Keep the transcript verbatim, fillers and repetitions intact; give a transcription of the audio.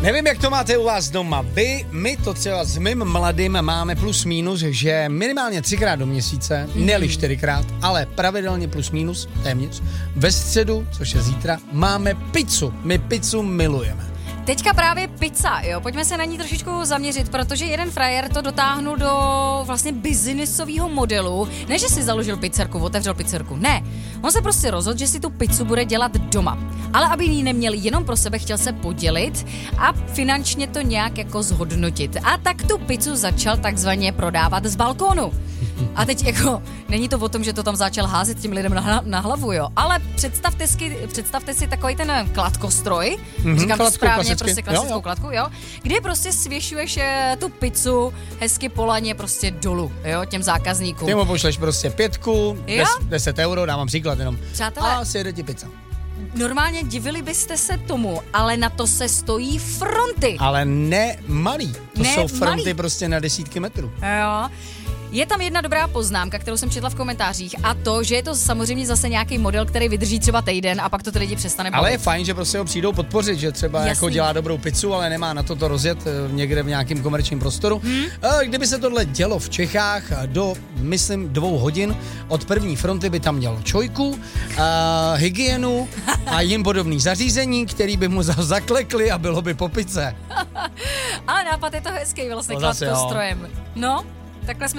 Nevím, jak to máte u vás doma. Vy, my to třeba s mým mladým máme plus minus, že minimálně třikrát do měsíce, mm. ne-li čtyřikrát, ale pravidelně plus minus, téměř, ve středu, což je zítra, máme pizzu. My pizzu milujeme. Teďka právě pizza, jo, pojďme se na ní trošičku zaměřit, protože jeden frajer to dotáhnul do vlastně biznisového modelu. Ne, že si založil pizzerku, otevřel pizzerku, ne. On se prostě rozhodl, že si tu pizzu bude dělat doma. Ale aby ji neměl jenom pro sebe, chtěl se podělit a finančně to nějak jako zhodnotit. A tak tu pizzu začal takzvaně prodávat z balkónu. A teď jako, není to o tom, že to tam začal házet tím lidem na, na hlavu, jo, ale představte si, představte si takový ten kladkostroj, mm-hmm, říkám to správně, klasicky. Prostě klasickou jo, jo. kladku, jo, kde prostě svěšuješ tu pizzu hezky po laně prostě dolů, jo, těm zákazníkům. Ty mu pošleš prostě pětku, des, deset euro, dávám příklad jenom. Přátelé, a sjede ti pizza. Normálně divili byste se tomu, ale na to se stojí fronty. Ale ne malý, to ne jsou fronty malý. Prostě na desítky metrů. Jo. Je tam jedna dobrá poznámka, kterou jsem četla v komentářích, a to, že je to samozřejmě zase nějaký model, který vydrží třeba týden a pak to ty lidi přestane bavit. Ale je fajn, že prostě ho přijdou podpořit, že třeba Jasný. jako dělá dobrou pizzu, ale nemá na to to rozjet někde v nějakém komerčním prostoru. Hmm. Kdyby se tohle dělo v Čechách do, myslím, dvou hodin od první fronty by tam měl čojku, uh, hygienu a jim podobný zařízení, který by mu zaklekli a bylo by po pice. Ale nápad je to hezký vlastně No kladkostrojem. No, takhle jsme